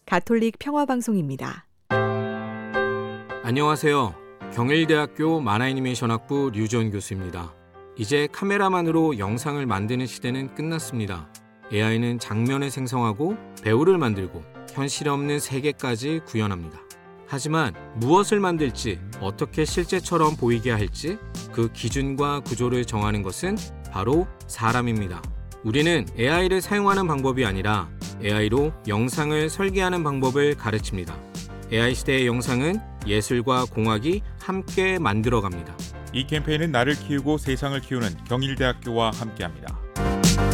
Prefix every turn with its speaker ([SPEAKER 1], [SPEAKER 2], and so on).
[SPEAKER 1] 가톨릭 평화방송입니다.
[SPEAKER 2] 안녕하세요. 경일대학교 만화애니메이션학부 류지원 교수입니다. 이제 카메라만으로 영상을 만드는 시대는 끝났습니다. AI는 장면을 생성하고 배우를 만들고 현실 없는 세계까지 구현합니다. 하지만 무엇을 만들지, 어떻게 실제처럼 보이게 할지 그 기준과 구조를 정하는 것은 바로 사람입니다. 우리는 AI를 사용하는 방법이 아니라 AI로 영상을 설계하는 방법을 가르칩니다. AI 시대의 영상은 예술과 공학이 함께 만들어갑니다.
[SPEAKER 3] 이 캠페인은 나를 키우고 세상을 키우는 경일대학교와 함께합니다.